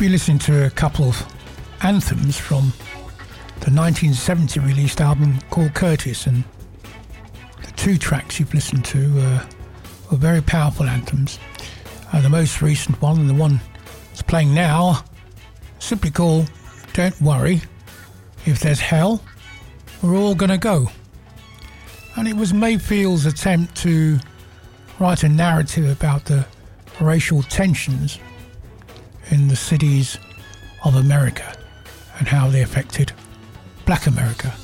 been listening to a couple of anthems from the 1970 released album called Curtis, and the two tracks you've listened to were very powerful anthems. And the most recent one, and the one that's playing now, simply called Don't Worry, If There's Hell, We're All Gonna Go. And it was Mayfield's attempt to write a narrative about the racial tensions in the cities of America and how they affected Black America.